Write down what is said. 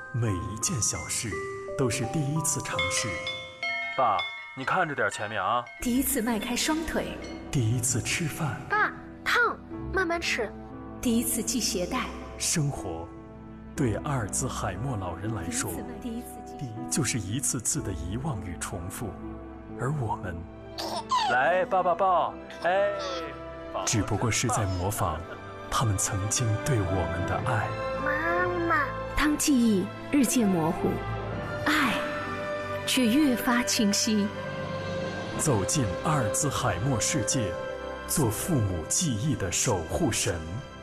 每一件小事都是第一次尝试。 爸，你看着点前面啊！ 第一次迈开双腿， 第一次吃饭。 爸，烫，慢慢吃。 第一次系鞋带。 生活，对阿尔兹海默老人来说，就是一次次的遗忘与重复，而我们， 来抱抱抱，哎， 只不过是在模仿他们曾经对我们的爱。 妈妈， 当记忆日渐模糊，爱却越发清晰。 走进阿尔兹海默世界，做父母记忆的守护神。